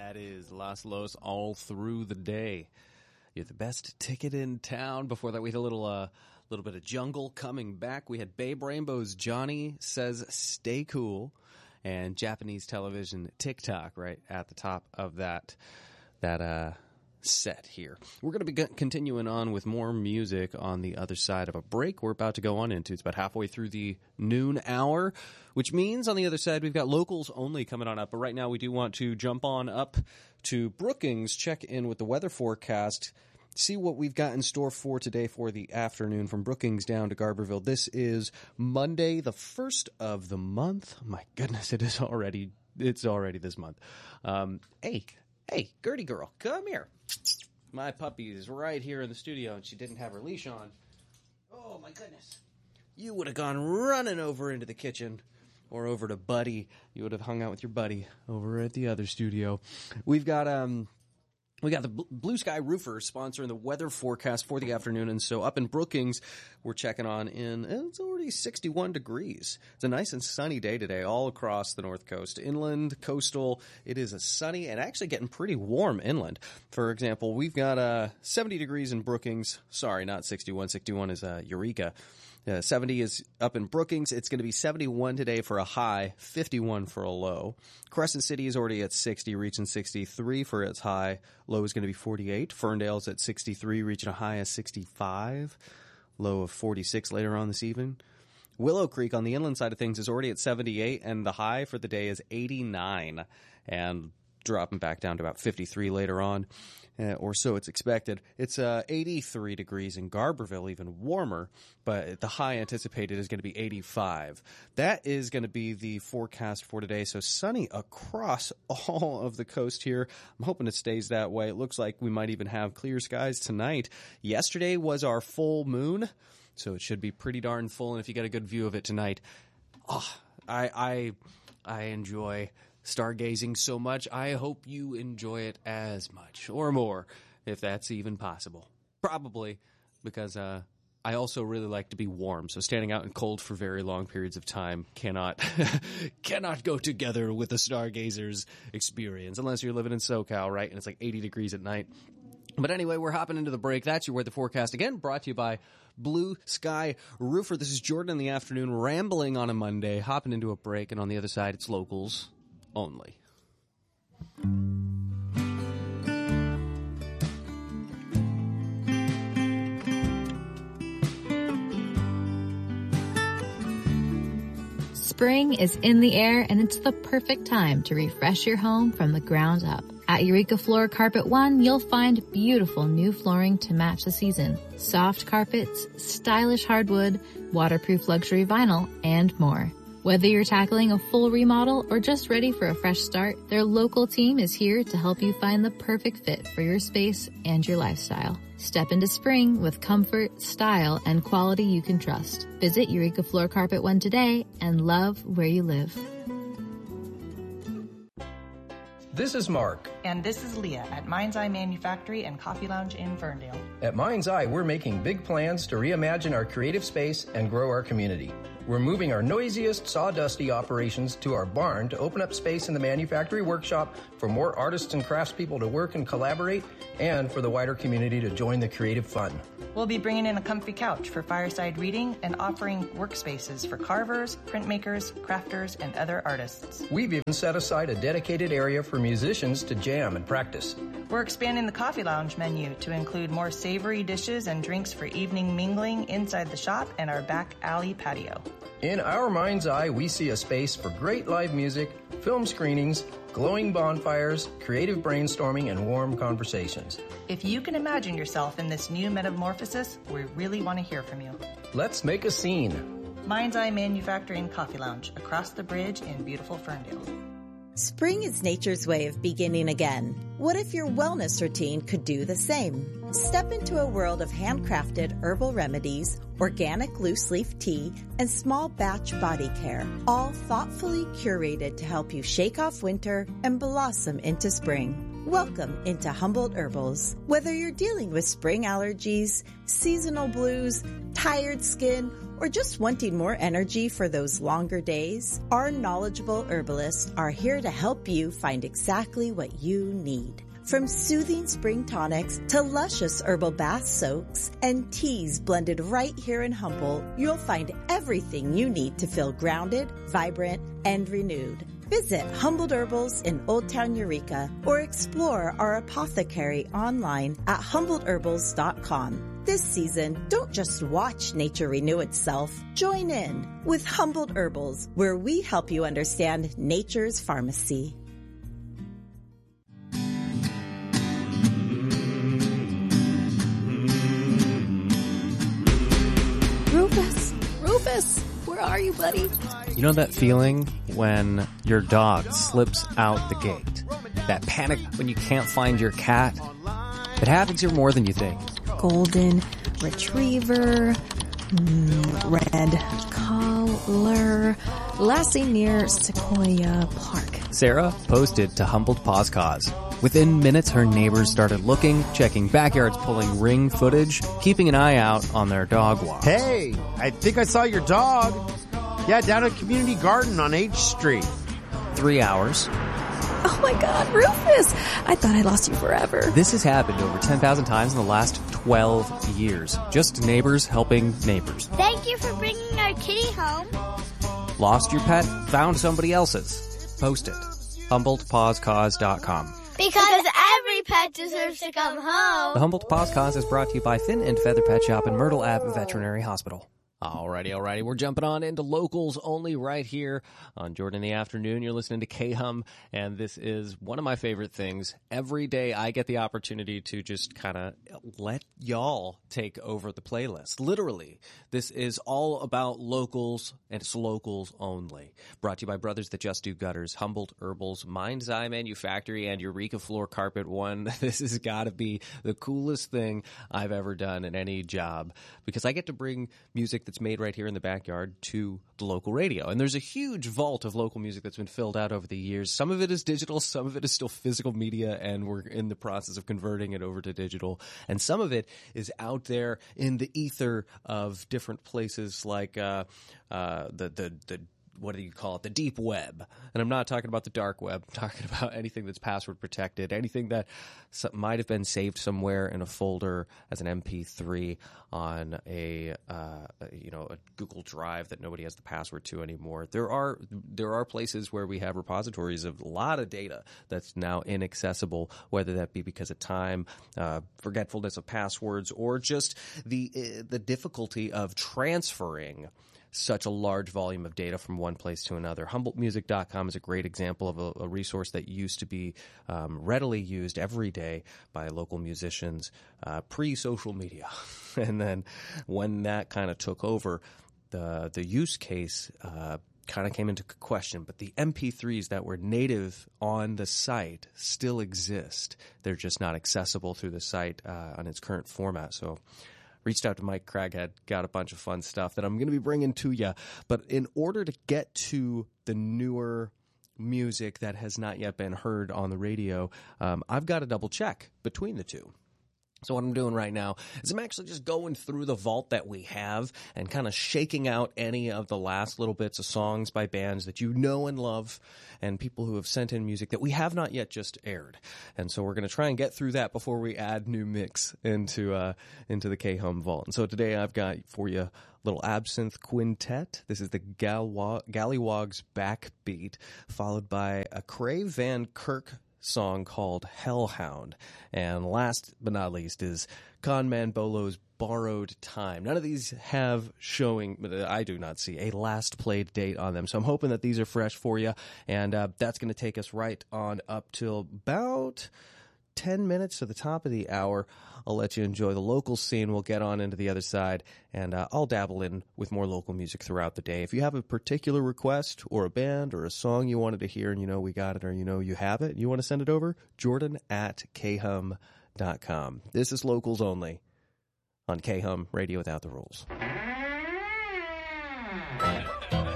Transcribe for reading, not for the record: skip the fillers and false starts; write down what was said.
That is Las Los all through the day. You're the best ticket in town. Before that, we had a little bit of Jungle coming back. We had Babe Rainbow's Johnny Says Stay Cool and Japanese television TikTok right at the top of that set here. We're going to be continuing on with more music on the other side of a break we're about to go on into. It's about halfway through the noon hour, which means on the other side we've got locals only coming on up. But right now we do want to jump on up to Brookings, check in with the weather forecast, see what we've got in store for today for the afternoon from Brookings down to Garberville. This is Monday, the 1st of the month. My goodness, it's already this month. Hey, Gertie girl, come here. My puppy is right here in the studio, and she didn't have her leash on. Oh, my goodness. You would have gone running over into the kitchen or over to Buddy. You would have hung out with your buddy over at the other studio. We've got the Blue Sky Roofer sponsoring the weather forecast for the afternoon. And so up in Brookings, we're checking on it's already 61 degrees. It's a nice and sunny day today all across the North Coast. Inland, coastal, it is a sunny and actually getting pretty warm inland. For example, we've got 70 degrees in Brookings. Sorry, not 61. 61 is Eureka. 70 is up in Brookings. It's going to be 71 today for a high, 51 for a low. Crescent City is already at 60, reaching 63 for its high. Low is going to be 48. Ferndale's at 63, reaching a high of 65. Low of 46 later on this evening. Willow Creek on the inland side of things is already at 78, and the high for the day is 89. And dropping back down to about 53 later on, or so it's expected. It's 83 degrees in Garberville, even warmer, but the high anticipated is going to be 85. That is going to be the forecast for today, so sunny across all of the coast here. I'm hoping it stays that way. It looks like we might even have clear skies tonight. Yesterday was our full moon, so it should be pretty darn full, and if you get a good view of it tonight, I enjoy stargazing so much. I hope you enjoy it as much or more, if that's even possible. Probably, because I also really like to be warm, so standing out in cold for very long periods of time cannot go together with a stargazer's experience, unless you're living in SoCal, right? And it's like 80 degrees at night. But anyway, we're hopping into the break. That's your weather forecast. Again, brought to you by Blue Sky Roofer. This is Jordan in the afternoon, rambling on a Monday, hopping into a break, and on the other side, it's locals only. Spring is in the air, and it's the perfect time to refresh your home from the ground up. At Eureka Floor Carpet One, you'll find beautiful new flooring to match the season, soft carpets, stylish hardwood, waterproof luxury vinyl, and more. Whether you're tackling a full remodel or just ready for a fresh start, their local team is here to help you find the perfect fit for your space and your lifestyle. Step into spring with comfort, style, and quality you can trust. Visit Eureka Floor Carpet One today and love where you live. This is Mark. And this is Leah at Mind's Eye Manufactory and Coffee Lounge in Ferndale. At Mind's Eye, we're making big plans to reimagine our creative space and grow our community. We're moving our noisiest, sawdusty operations to our barn to open up space in the manufactory workshop for more artists and craftspeople to work and collaborate, and for the wider community to join the creative fun. We'll be bringing in a comfy couch for fireside reading and offering workspaces for carvers, printmakers, crafters, and other artists. We've even set aside a dedicated area for musicians to jam and practice. We're expanding the coffee lounge menu to include more savory dishes and drinks for evening mingling inside the shop and our back alley patio. In our Mind's Eye, we see a space for great live music, film screenings, glowing bonfires, creative brainstorming, and warm conversations. If you can imagine yourself in this new metamorphosis, we really want to hear from you. Let's make a scene. Mind's Eye Manufacturing Coffee Lounge, across the bridge in beautiful Ferndale. Spring is nature's way of beginning again. What if your wellness routine could do the same? Step into a world of handcrafted herbal remedies, organic loose leaf tea, and small batch body care, all thoughtfully curated to help you shake off winter and blossom into spring. Welcome into Humboldt Herbals. Whether you're dealing with spring allergies, seasonal blues, tired skin, or just wanting more energy for those longer days, our knowledgeable herbalists are here to help you find exactly what you need. From soothing spring tonics to luscious herbal bath soaks and teas blended right here in Humboldt, you'll find everything you need to feel grounded, vibrant, and renewed. Visit Humboldt Herbals in Old Town Eureka or explore our apothecary online at HumboldtHerbals.com. This season, don't just watch nature renew itself. Join in with Humboldt Herbals, where we help you understand nature's pharmacy. Rufus, where are you, buddy? You know that feeling when your dog slips out the gate? That panic when you can't find your cat? It happens here more than you think. Golden Retriever, Red Collar, Lassie near Sequoia Park. Sarah posted to Humboldt Paws Cause. Within minutes, her neighbors started looking, checking backyards, pulling ring footage, keeping an eye out on their dog walks. Hey, I think I saw your dog. Yeah, down at Community Garden on H Street. 3 hours. Oh my God, Rufus! I thought I lost you forever. This has happened over 10,000 times in the last 12 years. Just neighbors helping neighbors. Thank you for bringing our kitty home. Lost your pet? Found somebody else's. Post it. HumboldtPawsCause.com. Because every pet deserves to come home. The Humboldt Paws Cause is brought to you by Fin and Feather Pet Shop and Myrtle Ave Veterinary Hospital. Alrighty. We're jumping on into locals only right here on Jordan in the Afternoon. You're listening to K-Hum, and this is one of my favorite things. Every day I get the opportunity to just kind of let y'all take over the playlist. Literally, this is all about locals, and it's locals only. Brought to you by Brothers That Just Do Gutters, Humboldt Herbals, Mind's Eye Manufactory, and Eureka Floor Carpet One. This has got to be the coolest thing I've ever done in any job, because I get to bring music that's made right here in the backyard to the local radio. And there's a huge vault of local music that's been filled out over the years. Some of it is digital, some of it is still physical media, and we're in the process of converting it over to digital. And some of it is out there in the ether of different places like the what do you call it? The deep web. And I'm not talking about the dark web. I'm talking about anything that's password protected, anything that might have been saved somewhere in a folder as an MP3 on a Google Drive that nobody has the password to anymore. There are places where we have repositories of a lot of data that's now inaccessible, whether that be because of time, forgetfulness of passwords, or just the difficulty of transferring such a large volume of data from one place to another. HumboldtMusic.com is a great example of a resource that used to be readily used every day by local musicians pre-social media. And then when that kind of took over, the use case kind of came into question. But the MP3s that were native on the site still exist. They're just not accessible through the site on its current format. So reached out to Mike Craghead, got a bunch of fun stuff that I'm going to be bringing to you. But in order to get to the newer music that has not yet been heard on the radio, I've got to double check between the two. So what I'm doing right now is I'm actually just going through the vault that we have and kind of shaking out any of the last little bits of songs by bands that you know and love and people who have sent in music that we have not yet just aired. And so we're going to try and get through that before we add new mix into the K-Hum vault. And so today I've got for you Little Absinthe Quintet. This is the Gallywogs Backbeat, followed by a Craig Van Kirk song called Hellhound. And last but not least is Conman Bolo's Borrowed Time. None of these have showing, but I do not see a last played date on them. So I'm hoping that these are fresh for you. And that's going to take us right on up till about 10 minutes to the top of the hour. I'll let you enjoy the local scene. We'll get on into the other side, and I'll dabble in with more local music throughout the day. If you have a particular request or a band or a song you wanted to hear and you know we got it or you know you have it, you want to send it over, jordan@khum.com. This is Locals Only on K-Hum Radio Without the Rules.